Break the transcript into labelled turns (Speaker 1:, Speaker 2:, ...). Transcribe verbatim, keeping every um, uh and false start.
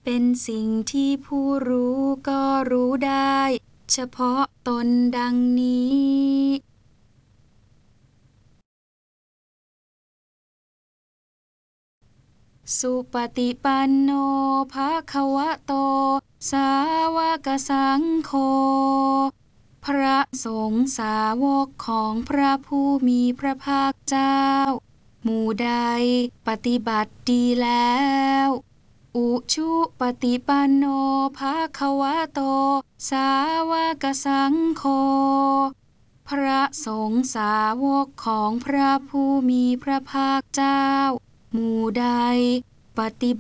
Speaker 1: เป็นสิ่งที่ผู้รู้ก็รู้ได้เฉพาะตนดังนี้สุปฏิปันโนภควโตสาวกสังโฆพระสงฆ์สาวกของพระผู้มีพระภาคเจ้าหมู่ใดปฏิบัติดีแล้วอุชุปฏิปันโนภควโตสาวกสังโฆพระสงฆ์สาวกของพระผู้มีพระภาคเจ้าหมู่ใดปฏิ